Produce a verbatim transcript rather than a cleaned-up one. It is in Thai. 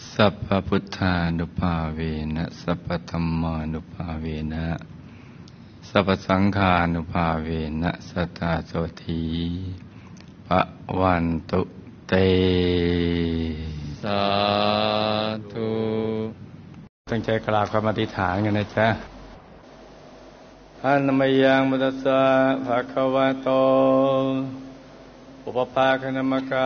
สัพพพุทธานุภาเวนะสัพพธัมมานุภาเวนะสัพพสังฆานุภาเวนะสัทธาโสธีภวันตุเตสาธุตั้งใจกราบคำอธิษฐานกันนะจ๊ะอะนะมะยังมุตัสสะภะคะวะโตอุปภาคณมกา